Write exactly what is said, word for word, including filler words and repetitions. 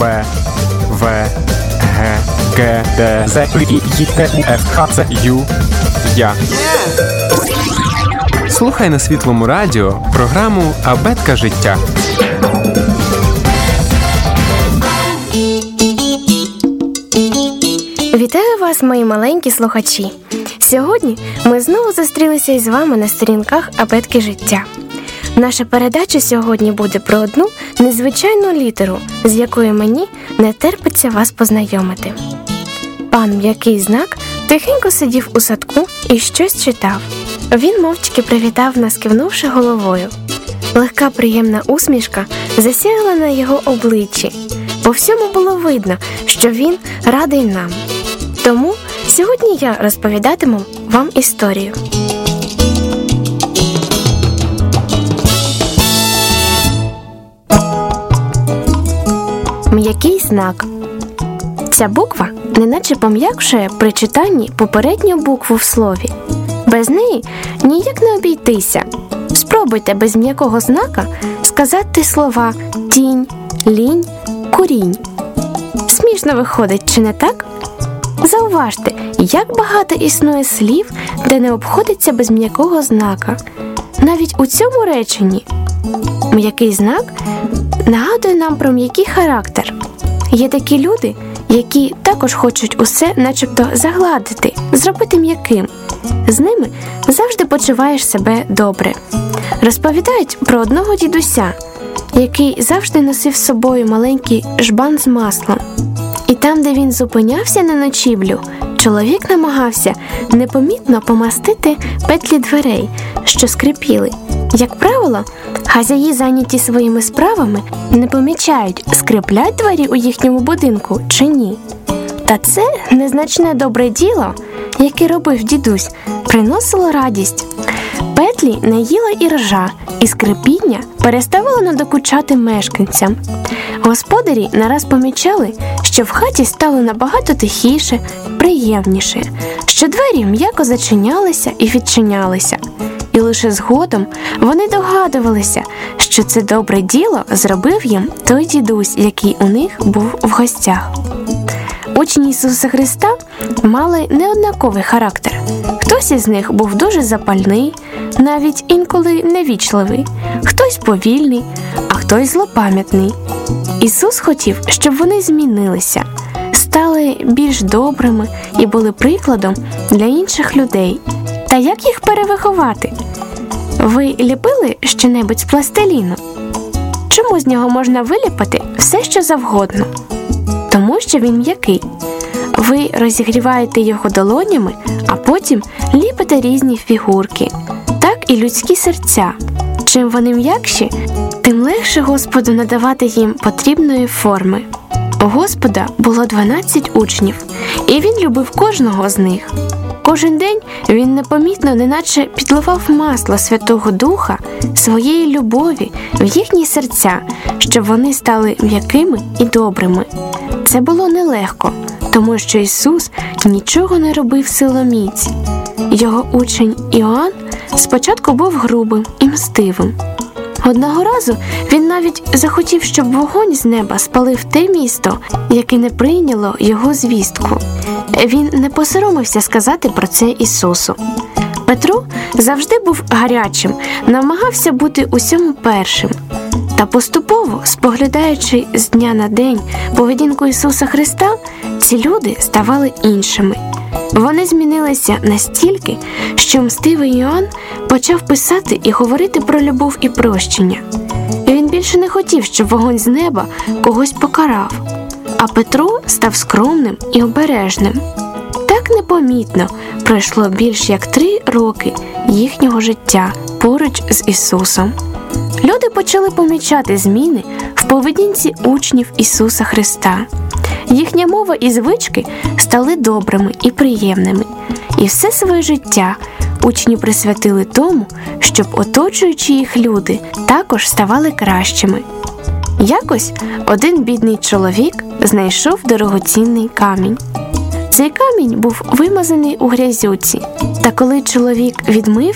П, В, Г, Г, Д, З, І, Й, Т, У, Ф, Х, Ц, Ю, Я. Слухай на Світлому радіо програму «Абетка життя». Вітаю вас, мої маленькі слухачі! Сьогодні ми знову зустрілися із вами на сторінках «Абетки життя». Наша передача сьогодні буде про одну незвичайну літеру, з якою мені не терпиться вас познайомити. Пан М'який Знак тихенько сидів у садку і щось читав. Він мовчки привітав нас, кивнувши головою. Легка приємна усмішка засяяла на його обличчі. По всьому було видно, що він радий нам. Тому сьогодні я розповідатиму вам історію. М'який знак. Ця буква неначе пом'якшує при читанні попередню букву в слові. Без неї ніяк не обійтися. Спробуйте без м'якого знака сказати слова «тінь», «лінь», «курінь». Смішно виходить, чи не так? Зауважте, як багато існує слів, де не обходиться без м'якого знака. Навіть у цьому реченні. М'який знак нагадує нам про м'який характер. Є такі люди, які також хочуть усе начебто загладити, зробити м'яким. З ними завжди почуваєш себе добре. Розповідають про одного дідуся, який завжди носив з собою маленький жбан з маслом. І там, де він зупинявся на ночівлю, чоловік намагався непомітно помастити петлі дверей, що скрипіли. Як правило, хазяї, зайняті своїми справами, не помічають, скриплять двері у їхньому будинку чи ні. Та це незначне добре діло, яке робив дідусь, приносило радість. Петлі не їла і ржа, і скрипіння переставало надокучати мешканцям. Господарі нараз помічали, що в хаті стало набагато тихіше, приємніше, що двері м'яко зачинялися і відчинялися. І лише згодом вони догадувалися, що це добре діло зробив їм той дідусь, який у них був в гостях. Учні Ісуса Христа мали неоднаковий характер. Хтось із них був дуже запальний, навіть інколи невічливий, хтось повільний, а хтось злопам'ятний. Ісус хотів, щоб вони змінилися, стали більш добрими і були прикладом для інших людей. Та як їх перевиховати? Ви ліпили щонебудь з пластиліну? Чому з нього можна виліпити все, що завгодно? Тому що він м'який. Ви розігріваєте його долонями, а потім ліпите різні фігурки. Так і людські серця. Чим вони м'якші, тим легше Господу надавати їм потрібної форми. У Господа було дванадцять учнів, і він любив кожного з них. Кожен день він непомітно, неначе підливав масло Святого Духа своєї любові в їхні серця, щоб вони стали м'якими і добрими. Це було нелегко, тому що Ісус нічого не робив силоміць. Його учень Іоанн спочатку був грубим і мстивим. Одного разу він навіть захотів, щоб вогонь з неба спалив те місто, яке не прийняло його звістку. Він не посоромився сказати про це Ісусу. Петро завжди був гарячим, намагався бути усьому першим. Та поступово, споглядаючи з дня на день поведінку Ісуса Христа, ці люди ставали іншими. Вони змінилися настільки, що мстивий Іоанн почав писати і говорити про любов і прощення. Він більше не хотів, щоб вогонь з неба когось покарав. А Петро став скромним і обережним. Так непомітно пройшло більш як три роки їхнього життя поруч з Ісусом. Люди почали помічати зміни в поведінці учнів Ісуса Христа. Їхня мова і звички стали добрими і приємними. І все своє життя учні присвятили тому, щоб оточуючі їх люди також ставали кращими. Якось один бідний чоловік знайшов дорогоцінний камінь. Цей камінь був вимазаний у грязюці, та коли чоловік відмив